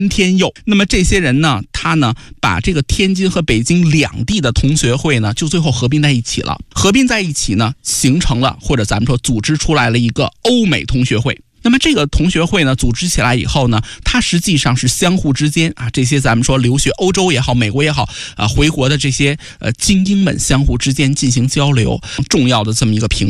天佑。那么这些人呢，他呢把这个天津和北京两地的同学会呢，就最后合并在一起了。合并在一起呢，形成了或者咱们说组织出来了一个欧美同学会。那么这个同学会呢，组织起来以后呢，它实际上是相互之间这些咱们说留学欧洲也好，美国也好回国的这些精英们相互之间进行交流，重要的这么一个平